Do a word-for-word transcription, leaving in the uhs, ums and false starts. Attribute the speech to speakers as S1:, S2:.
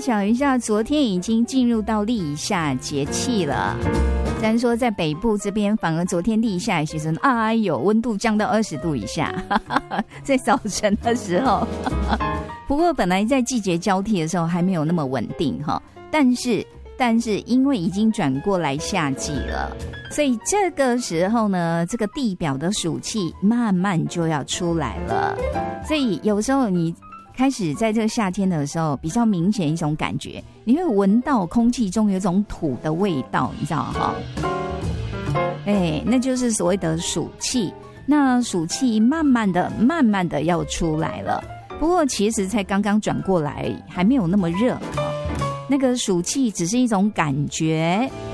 S1: 晓一下，昨天已经进入到立夏节气了。虽然说在北部这边，反而昨天立夏的时候，哎呦，温度降到二十度以下，在早晨的时候。不过本来在季节交替的时候还没有那么稳定哈，但是但是因为已经转过来夏季了，所以这个时候呢，这个地表的暑气慢慢就要出来了。所以有时候你开始在这个夏天的时候，比较明显一种感觉，你会闻到空气中有一种土的味道，你知道哈？哎，那就是所谓的暑气。那暑气慢慢的、慢慢的要出来了。不过其实才刚刚转过来，还没有那么热。那个暑气只是一种感觉，